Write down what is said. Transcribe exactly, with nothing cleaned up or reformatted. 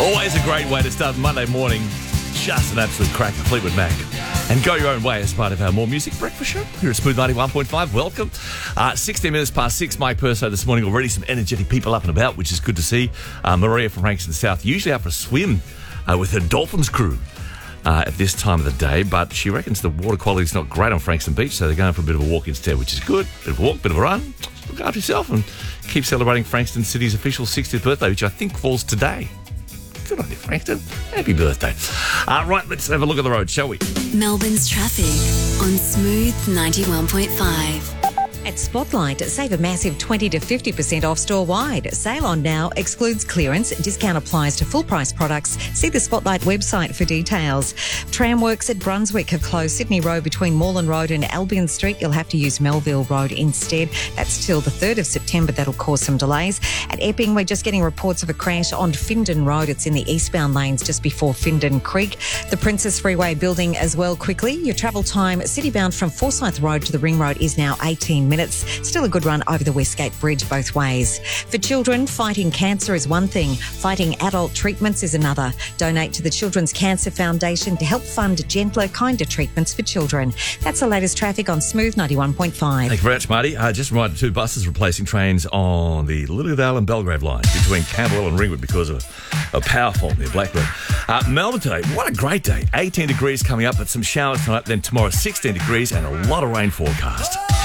Always a great way to start Monday morning. Just an absolute cracker, Fleetwood Mac. And go your own way as part of our More Music Breakfast Show here at Smooth ninety-one point five. Welcome. Uh, sixteen minutes past six, Mike Perso this morning. Already some energetic people up and about, which is good to see. Uh, Maria from Frankston South, usually out for a swim uh, with her Dolphins crew uh, at this time of the day, but she reckons the water quality is not great on Frankston Beach, so they're going for a bit of a walk instead, which is good. Bit of a walk, bit of a run. Look after yourself and keep celebrating Frankston City's official sixtieth birthday, which I think falls today. Good on you, Frankston. Happy birthday. Uh, right, let's have a look at the road, shall we? Melbourne's traffic on Smooth ninety-one point five. At Spotlight, save a massive twenty to fifty percent off store-wide. Sale on now, excludes clearance. Discount applies to full-price products. See the Spotlight website for details. Tramworks at Brunswick have closed Sydney Road between Moreland Road and Albion Street. You'll have to use Melville Road instead. That's till the third of September. That'll cause some delays. At Epping, we're just getting reports of a crash on Findon Road. It's in the eastbound lanes just before Findon Creek. The Princess Freeway building as well quickly. Your travel time, city-bound from Forsyth Road to the Ring Road is now eighteen minutes. Still a good run over the Westgate Bridge both ways. For children, fighting cancer is one thing. Fighting adult treatments is another. Donate to the Children's Cancer Foundation to help fund gentler, kinder treatments for children. That's the latest traffic on Smooth ninety-one point five. Thank you very much, Marty. Uh, just reminded two buses replacing trains on the Lilydale and Belgrave line between Camberwell and Ringwood because of a power fault near Blackburn. Uh, Melbourne today, what a great day. eighteen degrees coming up, but some showers tonight. Then tomorrow, sixteen degrees and a lot of rain forecast.